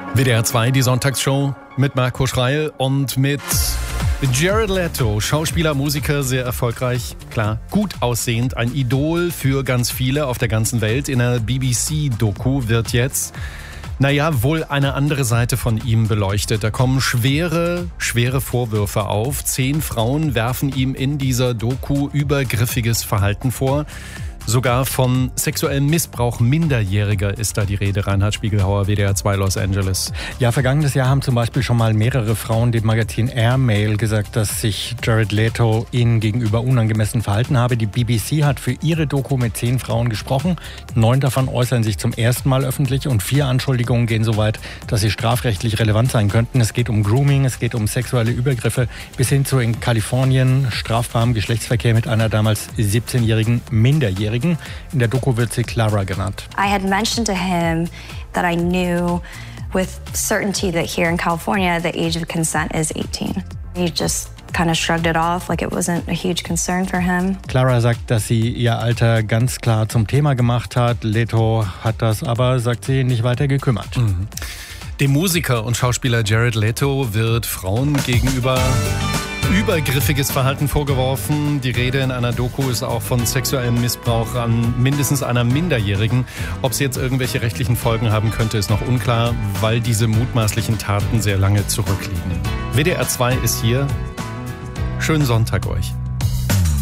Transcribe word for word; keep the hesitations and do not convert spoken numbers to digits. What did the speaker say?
W D R zwei, die Sonntagsshow mit Marco Schreil und mit Jared Leto. Schauspieler, Musiker, sehr erfolgreich, klar, gut aussehend, ein Idol für ganz viele auf der ganzen Welt. In der B B C-Doku wird jetzt, naja, wohl eine andere Seite von ihm beleuchtet. Da kommen schwere, schwere Vorwürfe auf. Zehn Frauen werfen ihm in dieser Doku übergriffiges Verhalten vor. Sogar von sexuellem Missbrauch Minderjähriger ist da die Rede. Reinhard Spiegelhauer, W D R zwei Los Angeles. Ja, vergangenes Jahr haben zum Beispiel schon mal mehrere Frauen dem Magazin Airmail gesagt, dass sich Jared Leto ihnen gegenüber unangemessen verhalten habe. Die B B C hat für ihre Doku mit zehn Frauen gesprochen. Neun davon äußern sich zum ersten Mal öffentlich und vier Anschuldigungen gehen so weit, dass sie strafrechtlich relevant sein könnten. Es geht um Grooming, es geht um sexuelle Übergriffe bis hin zu in Kalifornien strafbarem Geschlechtsverkehr mit einer damals siebzehnjährigen Minderjährigen. In der Doku wird sie Clara genannt. I had mentioned to him that I knew with certainty that here in California the age of consent is eighteen. He just kind of shrugged it off like it wasn't a huge concern for him. Clara sagt, dass sie ihr Alter ganz klar zum Thema gemacht hat. Leto hat das aber, sagt sie, nicht weiter gekümmert. Mhm. Dem Musiker und Schauspieler Jared Leto wird Frauen gegenüber übergriffiges Verhalten vorgeworfen. Die Rede in einer Doku ist auch von sexuellem Missbrauch an mindestens einer Minderjährigen. Ob sie jetzt irgendwelche rechtlichen Folgen haben könnte, ist noch unklar, weil diese mutmaßlichen Taten sehr lange zurückliegen. W D R zwei ist hier. Schönen Sonntag euch.